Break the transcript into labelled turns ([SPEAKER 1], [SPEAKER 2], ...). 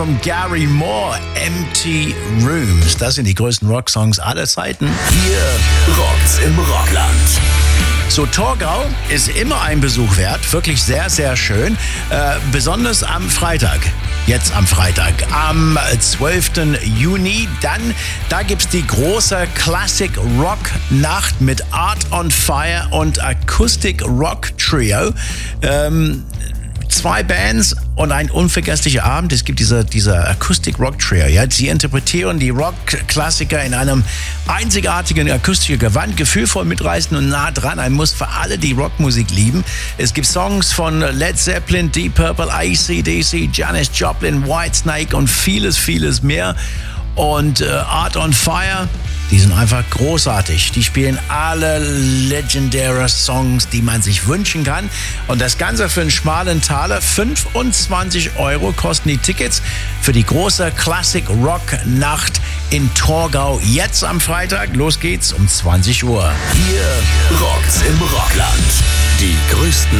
[SPEAKER 1] Von Gary Moore, Empty Rooms. Das sind die größten Rocksongs aller Zeiten.
[SPEAKER 2] Hier rockt's im Rockland.
[SPEAKER 1] So, Torgau ist immer ein Besuch wert. Wirklich sehr, sehr schön. Besonders am Freitag. Jetzt am Freitag, am 12. Juni. Da gibt's die große Classic Rock Nacht mit Art on Fire und Acoustic Rock Trio. 2 Bands und ein unvergesslicher Abend. Es gibt dieser Acoustic Rock Trio. Ja? Sie interpretieren die Rock-Klassiker in einem einzigartigen akustischen Gewand, gefühlvoll mitreißend und nah dran. Ein Muss für alle, die Rockmusik lieben. Es gibt Songs von Led Zeppelin, Deep Purple, AC/DC, Janis Joplin, Whitesnake und vieles, vieles mehr. Und Art on Fire, die sind einfach großartig. Die spielen alle legendäre Songs, die man sich wünschen kann. Und das Ganze für einen schmalen Taler. 25 € kosten die Tickets für die große Classic Rock Nacht in Torgau. Jetzt am Freitag. Los geht's um 20 Uhr.
[SPEAKER 2] Hier rockt's im Rockland. Die größten